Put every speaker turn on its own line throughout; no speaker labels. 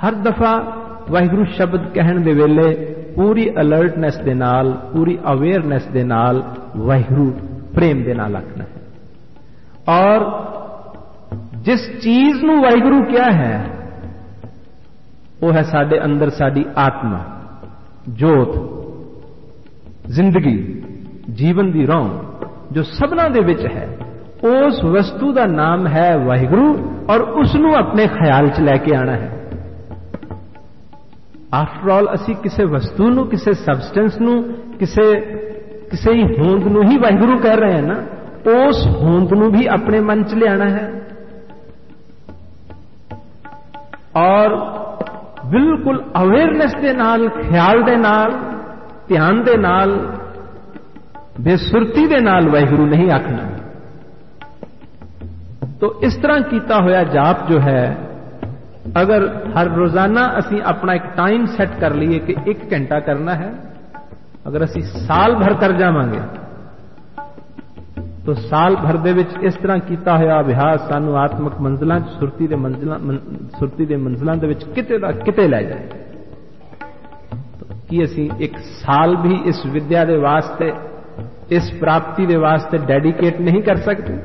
हर दफा वाहिगुरू शब्द कहण दे वेले पूरी अलर्टनेस दे नाल, पूरी अवेयरनेस दे नाल वाहिगुरू प्रेम दे नाल आखना है। और जिस चीज नूं वाहिगुरू क्या है वो है साडे अंदर साडी आत्मा, जोत, जिंदगी, जीवन दी रौं जो सबना दे विच है। उस वस्तु का नाम है वाहिगुरू और उसनू अपने ख्याल च लैके आना है। आफ्टर ऑल असी किसी वस्तु नू, किसी सबसटेंस नू, किसी होंद नू ही वाहिगुरू कह रहे हैं ना, उस होंद नू भी अपने मन च ले आना है और बिल्कुल अवेयरनेस दे नाल, ख्याल दे नाल, ध्यान दे नाल, बेसुरती दे नाल वाहिगुरू नहीं आखना। तो इस तरह कीता होया जाप जो है, अगर हर रोजाना असी अपना एक टाइम सेट कर लीए कि 1 घंटा करना है, अगर असी साल भर कर जावांगे तो साल भर दे विच इस तरह कीता होया अभ्यास सानू आत्मक मंजिलां, सुरती दे मंजिलां दे विच किते दा किते ले जाए। तो कि असी एक साल भी इस विद्या दे वास्ते, इस प्राप्ति दे वास्ते डेडिकेट नहीं कर सकते?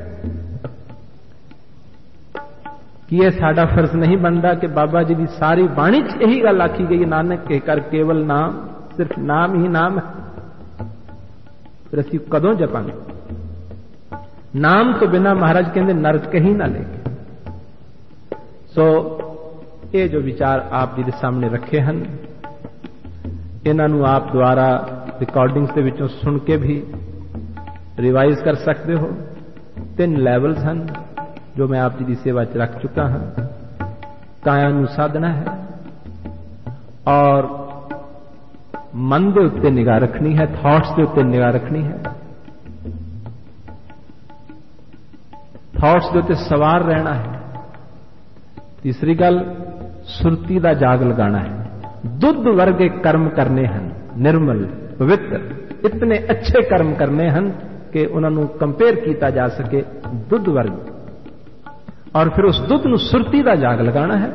कि यह साडा फर्ज नहीं बनता कि बाबा जी की सारी बाणी च यही गल आखी गई, नानक के कर केवल नाम, सिर्फ नाम ही नाम है। फिर असी कदों जपांगे? नाम तो बिना महाराज कहते नरक ही ना लेके। सो ये जो विचार आप जी के सामने रखे हैं, इन्हों आप द्वारा रिकॉर्डिंग्स के विचों सुन के भी रिवाइज कर सकते हो। 3 लैवल्स हैं जो मैं आप जी की सेवा च रख चुका हाँ। काया नूं साधना है और मन के उत्ते निगाह रखनी है, थॉट्स के उत्ते निगाह रखनी है, थॉट्स के उत्ते सवार रहना है। तीसरी गल, सुरती का जाग लगाना है। दुध वर्गे कर्म करने हैं, निर्मल पवित्र, इतने अच्छे कर्म करने हैं कि उन्होंने कंपेयर किया जा सके दुध वर्ग। और फिर उस दुध नूं सुरती का जाग लगाना है,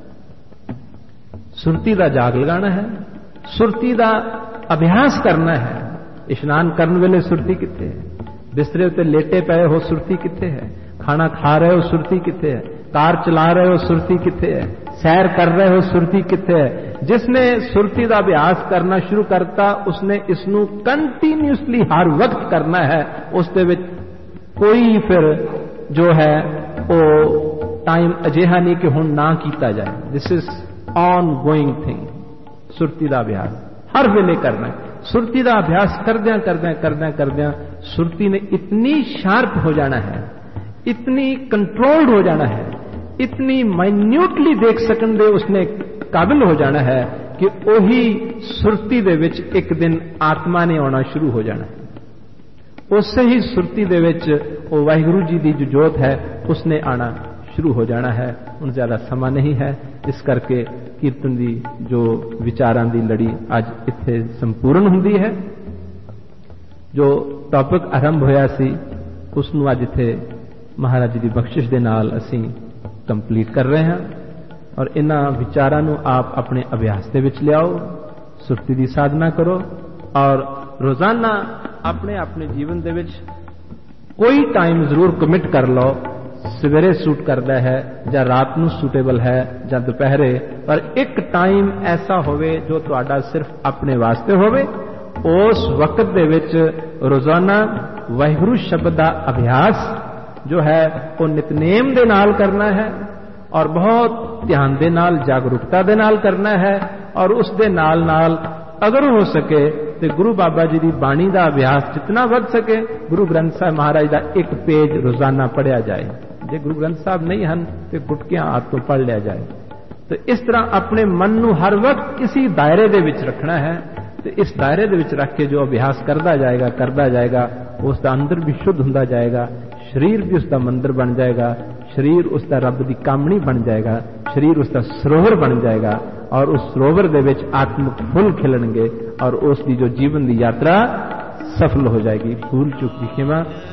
सुरती का जाग लगाना है, सुरती का अभ्यास करना है। इशनान करने वेले सुरती कित्थे है? बिस्तरे उत्ते लेटे पे हो, सुरती कित्थे है? खाना खा रहे हो, सुरती कित्थे है? कार चला रहे हो, सुरती कित्थे है? सैर कर रहे हो, सुरती कित्थे है? जिसने सुरती का अभ्यास करना शुरू करता उसने इसनू कंटीन्यूअसली हर वक्त करना है। उस दे विच कोई फिर जो है वो टाइम अजिहा नहीं कि हुण ना कीता जाए। This is on going thing. Surti का अभ्यास हर वेले करना है। सुरती का अभ्यास करद्या करद्या सुरती ने इतनी शार्प हो जाना है, इतनी कंट्रोल्ड हो जाना है, इतनी माइन्यूटली देख सकन दे उसने काबिल हो जाना है कि वही सुरती दे विच एक दिन आत्मा ने आना शुरू हो जाना है। उससे ही सुरती दे विच वो वाहिगुरू जी की जो जोत है उसने आना शुरू हो जाना है। उन ज्यादा समा नहीं है, इस करके कीर्तन की जो विचारां की लड़ी अज इत्थे संपूर्ण हुंदी है। जो टॉपिक आरंभ होया सी उसनूं अज इत्थे महाराज जी की बख्शिश दे नाल असीं कंप्लीट कर रहे हैं। और इन्हां विचारां नूं आप अपने अभ्यास दे विच लियाओ, सुरती की साधना करो और रोजाना अपने अपने जीवन दे विच कोई टाइम जरूर कमिट कर लो। सवेरे सूट करता है ਜਾਂ रात ਨੂੰ सूटेबल है ਜਾਂ दोपहरे, पर एक टाइम ऐसा होवे जो तुहाडा सिर्फ अपने वास्ते होवे। उस वक्त दे विच रोजाना वाहिगुरू शब्द का अभ्यास जो है वो नितनेम दे नाल करना है और बहुत ध्यान दे नाल, जागरूकता दे नाल करना है। और उस दे नाल नाल अगर हो सके तो गुरु बाबा जी की बाणी का अभ्यास जितना बढ़ सके, गुरु ग्रंथ साहब महाराज का एक पेज रोजाना पढ़िया जाए। जे गुरु ग्रंथ साहब नहीं हैं तो गुटकियां हाथ तो पढ़ लिया जाए। तो इस तरह अपने मन नूं हर वक्त किसी दायरे दे विच रखना है। तो इस दायरे दे विच रख के जो अभ्यास करता जाएगा उसका अंदर भी शुद्ध होता जाएगा, शरीर भी उसका मंदिर बन जाएगा, शरीर उसका रब की कामणी बन जाएगा, शरीर उसका सरोवर बन जाएगा और उस सरोवर दे विच आत्मिक फुल खिलणगे और उसकी जो जीवन की यात्रा सफल हो जाएगी। भूल चूक की क्षमा।